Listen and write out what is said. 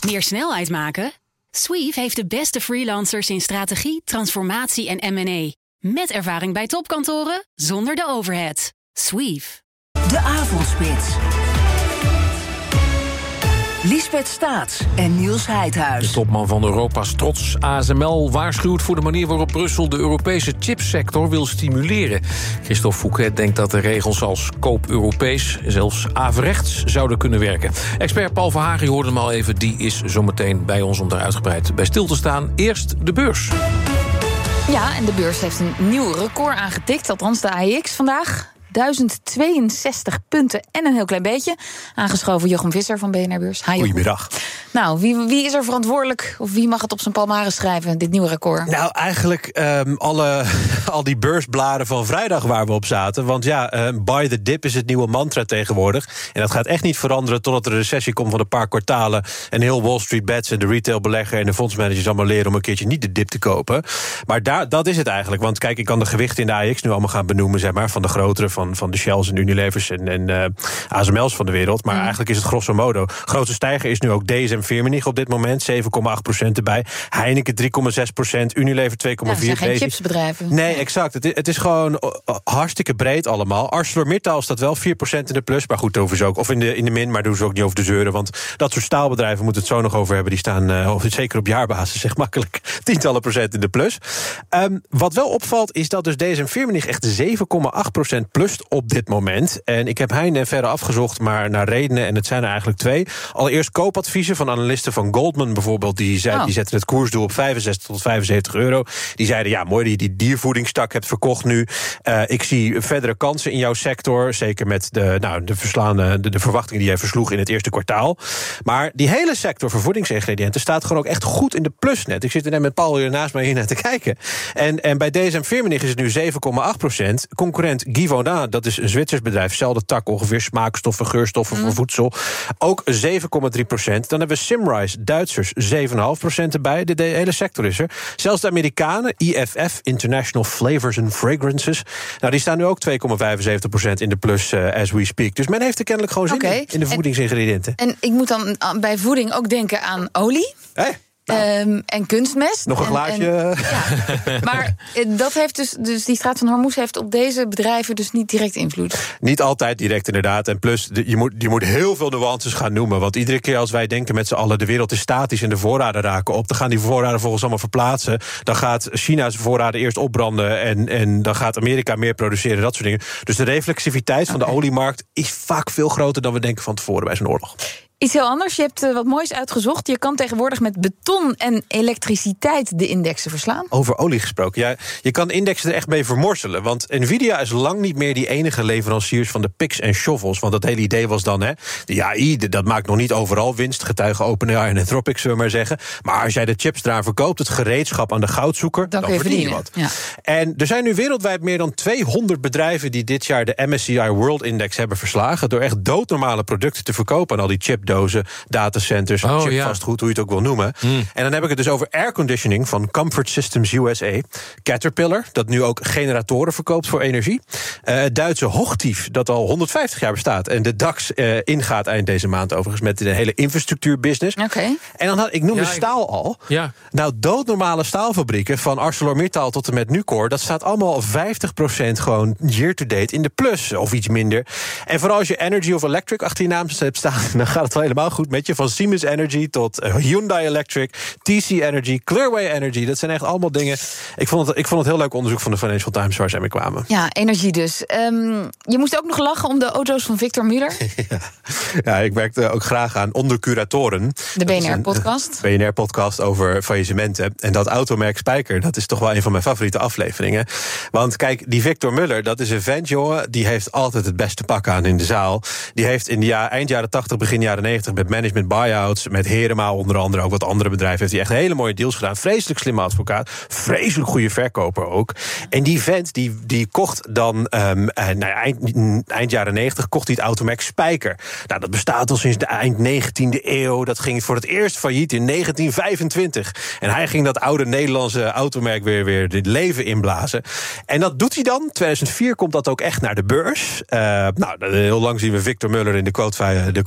Meer snelheid maken? Sweeve heeft de beste freelancers in strategie, transformatie en M&A. Met ervaring bij topkantoren, zonder de overhead. Sweeve. De Avondspits. Liesbeth Staats en Niels Heidhuis. De topman van Europa's trots ASML waarschuwt voor de manier waarop Brussel de Europese chipsector wil stimuleren. Christophe Fouquet denkt dat de regels als koop Europees zelfs averechts zouden kunnen werken. Expert Paul Verhagen, je hoorde hem al even, die is zometeen bij ons om daar uitgebreid bij stil te staan. Eerst de beurs. Ja, en de beurs heeft een nieuw record aangetikt, althans de AEX vandaag. 1062 punten en een heel klein beetje. Aangeschoven Jochem Visser van BNR Beurs. Hi, Goedemiddag. Nou, wie is er verantwoordelijk? Of wie mag het op zijn palmares schrijven, dit nieuwe record? Nou, eigenlijk al die beursbladen van vrijdag waar we op zaten. Want ja, buy the dip is het nieuwe mantra tegenwoordig. En dat gaat echt niet veranderen totdat er een recessie komt van een paar kwartalen. En heel Wall Street Bets en de retailbelegger en de fondsmanagers allemaal leren om een keertje niet de dip te kopen. Maar dat is het eigenlijk. Want kijk, ik kan de gewichten in de AEX nu allemaal gaan benoemen, zeg maar, van de grotere, van de Shells en Unilevers en ASML's van de wereld. Maar eigenlijk is het grosso modo. Grootste stijger is nu ook DSM-Firmenich op dit moment, 7,8% erbij. Heineken 3,6%, Unilever 2,4%. Ja, dat zijn geen chipsbedrijven. Nee, exact. Het is gewoon hartstikke breed allemaal. ArcelorMittal staat wel 4% in de plus, maar goed, over ze ook. Of in de min, maar doen ze ook niet over de zeuren. Want dat soort staalbedrijven moeten het zo nog over hebben. Die staan zeker op jaarbasis, zeg makkelijk, tientallen procent in de plus. Wat wel opvalt, is dat dus DSM-Firmenich echt 7,8% plust op dit moment. En ik heb heinde en verre afgezocht, maar naar redenen, en het zijn er eigenlijk twee. Allereerst koopadviezen van analisten van Goldman bijvoorbeeld, die zetten het koersdoel op 65 tot 75 euro. Die zeiden, ja, mooi dat je die diervoedingstak hebt verkocht nu. Ik zie verdere kansen in jouw sector, zeker met de verwachtingen die jij versloeg in het eerste kwartaal. Maar die hele sector voor voedingsingrediënten staat gewoon ook echt goed in de plus net. Ik zit er net met Paul hier naast mij hier naar te kijken. En bij DSM-Firmenich is het nu 7,8%. Concurrent Givaudan, dat is een Zwitsers bedrijf, zelfde tak ongeveer, smaakstoffen, geurstoffen voor voedsel, ook 7,3%. Dan hebben we Symrise, Duitsers, 7,5% erbij. De hele sector is er. Zelfs de Amerikanen, IFF, International Flavors and Fragrances, nou, die staan nu ook 2,75% in de plus as we speak. Dus men heeft er kennelijk gewoon zin in de voedingsingrediënten. En ik moet dan bij voeding ook denken aan olie. En kunstmest. Nog een glaasje. Maar dat heeft dus die Straat van Hormuz heeft op deze bedrijven dus niet direct invloed. Niet altijd direct, inderdaad. En plus, je moet heel veel nuances gaan noemen. Want iedere keer als wij denken met z'n allen, de wereld is statisch en de voorraden raken op, dan gaan die voorraden volgens allemaal verplaatsen. Dan gaat China's voorraden eerst opbranden en dan gaat Amerika meer produceren, dat soort dingen. Dus de reflexiviteit van de oliemarkt is vaak veel groter dan we denken van tevoren bij zo'n oorlog. Iets heel anders, je hebt wat moois uitgezocht. Je kan tegenwoordig met beton en elektriciteit de indexen verslaan. Over olie gesproken, ja, je kan indexen er echt mee vermorzelen. Want Nvidia is lang niet meer die enige leveranciers van de picks en shovels. Want dat hele idee was dan, de AI, dat maakt nog niet overal winst. Getuigen OpenAI en Anthropic, zullen we maar zeggen. Maar als jij de chips eraan verkoopt, het gereedschap aan de goudzoeker, dan verdien je wat. Ja. En er zijn nu wereldwijd meer dan 200 bedrijven die dit jaar de MSCI World Index hebben verslagen, door echt doodnormale producten te verkopen aan al die chipdozen, datacenters, chipvastgoed, hoe je het ook wil noemen. En dan heb ik het dus over airconditioning van Comfort Systems USA. Caterpillar, dat nu ook generatoren verkoopt voor energie. Het Duitse Hochtief, dat al 150 jaar bestaat en de DAX ingaat eind deze maand overigens met de hele infrastructuurbusiness. En dan ik noemde staal al. Ja. Nou, doodnormale staalfabrieken van ArcelorMittal tot en met Nucor, dat staat allemaal 50% gewoon year-to-date in de plus of iets minder. En vooral als je Energy of Electric achter je naam hebt staan, dan gaat het wel helemaal goed met je. Van Siemens Energy tot Hyundai Electric, TC Energy, Clearway Energy. Dat zijn echt allemaal dingen. Ik vond het heel leuk onderzoek van de Financial Times waar ze mee kwamen. Ja, energie dus. Je moest ook nog lachen om de auto's van Victor Muller. Ja, ik werkte ook graag aan Onder Curatoren. De BNR-podcast. BNR-podcast over faillissementen. En dat automerk Spijker, dat is toch wel een van mijn favoriete afleveringen. Want kijk, die Victor Muller, dat is een vent, jongen, die heeft altijd het beste pak aan in de zaal. Die heeft in de eind jaren 80, begin jaren 90 met management buyouts, met Herema onder andere, ook wat andere bedrijven, heeft hij echt hele mooie deals gedaan. Vreselijk slimme advocaat, vreselijk goede verkoper ook. En die vent, die kocht dan eind jaren 90 kocht hij het automerk Spijker. Nou, dat bestaat al sinds de eind 19e eeuw. Dat ging voor het eerst failliet in 1925. En hij ging dat oude Nederlandse automerk weer het leven inblazen. En dat doet hij dan. 2004 komt dat ook echt naar de beurs. Heel lang zien we Victor Muller in de